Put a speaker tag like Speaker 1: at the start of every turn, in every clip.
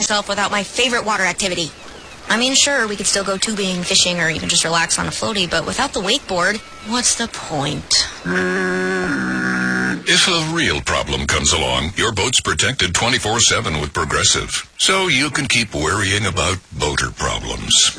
Speaker 1: myself without my favorite water activity. I mean, sure, we could still go tubing, fishing, or even just relax on a floaty, but without the wakeboard, what's the point?
Speaker 2: If a real problem comes along, your boat's protected 24/7 with Progressive, so you can keep worrying about boater problems.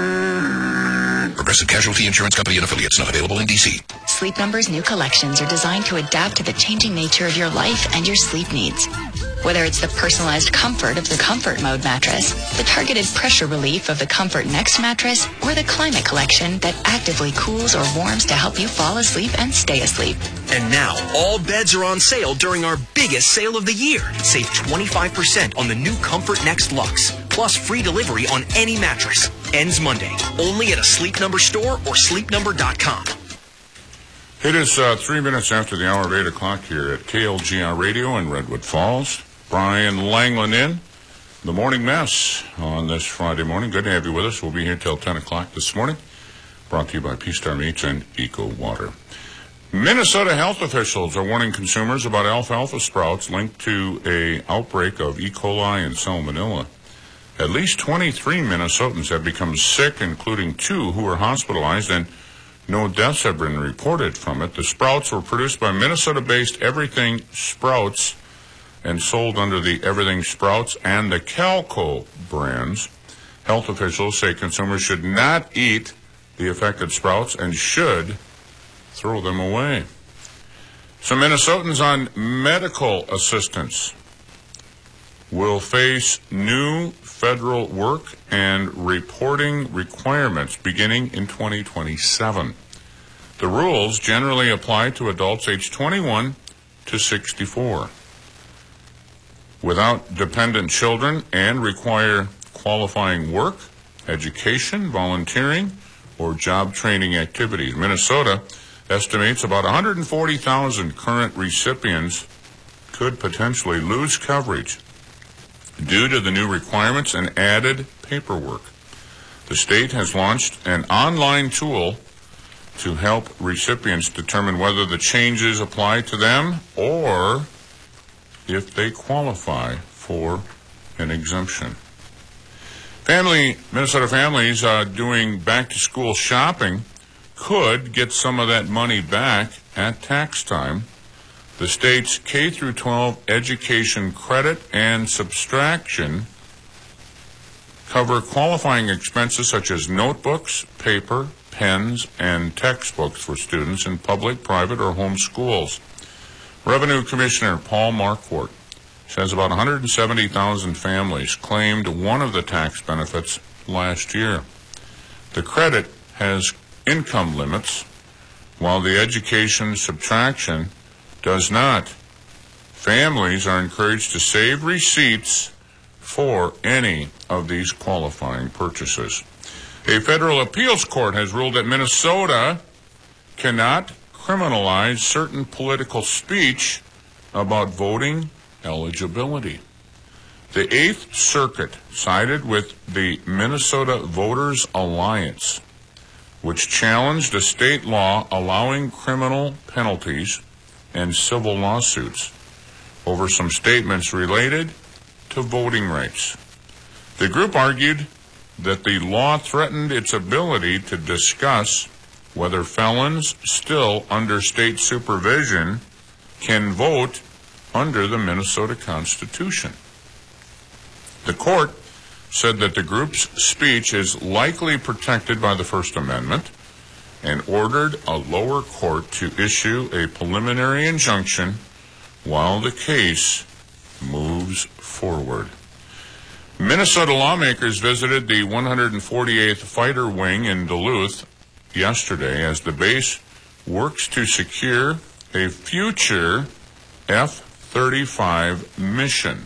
Speaker 2: Progressive Casualty Insurance Company and Affiliates, not available in D.C.
Speaker 3: Sleep Number's new collections are designed to adapt to the changing nature of your life and your sleep needs. Whether it's the personalized comfort of the Comfort Mode mattress, the targeted pressure relief of the Comfort Next mattress, or the Climate Collection that actively cools or warms to help you fall asleep and stay asleep.
Speaker 4: And now, all beds are on sale during our biggest sale of the year. Save 25% on the new Comfort Next Luxe, plus free delivery on any mattress. Ends Monday, only at a Sleep Number store or sleepnumber.com.
Speaker 5: It is 3 minutes after the hour of 8 o'clock here at KLGR Radio in Redwood Falls. Brian Langland in the Morning Mess on this Friday morning. Good to have you with us. We'll be here till 10 o'clock this morning. Brought to you by P-Star Meats and Eco Water. Minnesota health officials are warning consumers about alfalfa sprouts linked to an outbreak of E. coli and salmonella. At least 23 Minnesotans have become sick, including 2 who were hospitalized, and no deaths have been reported from it. The sprouts were produced by Minnesota-based Everything Sprouts and sold under the Everything Sprouts and the Calco brands. Health officials say consumers should not eat the affected sprouts and should throw them away. Some Minnesotans on medical assistance will face new federal work and reporting requirements beginning in 2027. The rules generally apply to adults aged 21 to 64 without dependent children and require qualifying work, education, volunteering, or job training activities. Minnesota estimates about 140,000 current recipients could potentially lose coverage due to the new requirements and added paperwork. The state has launched an online tool to help recipients determine whether the changes apply to them or if they qualify for an exemption. Minnesota families doing back-to-school shopping could get some of that money back at tax time. The state's K-12 education credit and subtraction cover qualifying expenses such as notebooks, paper, pens, and textbooks for students in public, private, or home schools. Revenue Commissioner Paul Marquardt says about 170,000 families claimed one of the tax benefits last year. The credit has income limits, while the education subtraction does not. Families are encouraged to save receipts for any of these qualifying purchases. A federal appeals court has ruled that Minnesota cannot criminalize certain political speech about voting eligibility. The 8th Circuit sided with the Minnesota Voters Alliance, which challenged a state law allowing criminal penalties and civil lawsuits over some statements related to voting rights. The group argued that the law threatened its ability to discuss whether felons still under state supervision can vote under the Minnesota Constitution. The court said that the group's speech is likely protected by the First Amendment and ordered a lower court to issue a preliminary injunction while the case moves forward. Minnesota lawmakers visited the 148th Fighter Wing in Duluth yesterday as the base works to secure a future F-35 mission.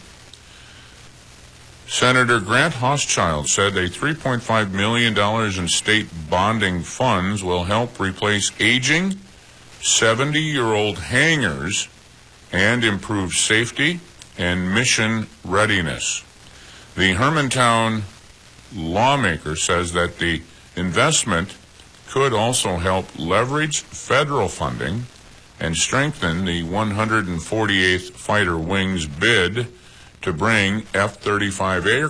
Speaker 5: Senator Grant Hochschild said a $3.5 million in state bonding funds will help replace aging 70-year-old hangars and improve safety and mission readiness. The Hermantown lawmaker says that the investment could also help leverage federal funding and strengthen the 148th Fighter Wing's bid to bring F-35